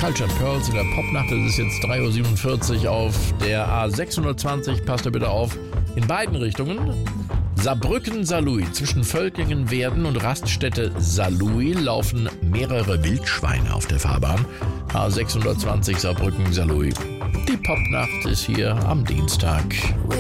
Cultured Pearls in der Popnacht. Es ist jetzt 3:47 Uhr auf der A620. Passt da bitte auf. In beiden Richtungen. Saarbrücken-Saarlouis. Zwischen Völklingen-Werden und Raststätte Saarlouis laufen mehrere Wildschweine auf der Fahrbahn. A620 Saarbrücken-Saarlouis. Die Popnacht ist hier am Dienstag.